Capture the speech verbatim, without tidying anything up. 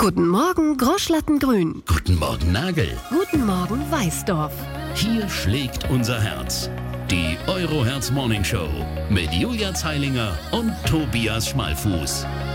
Guten Morgen, Großschlattengrün. Guten Morgen, Nagel. Guten Morgen, Weißdorf. Hier schlägt unser Herz. Die Euroherz Morning Show mit Julia Zeilinger und Tobias Schmalfuß.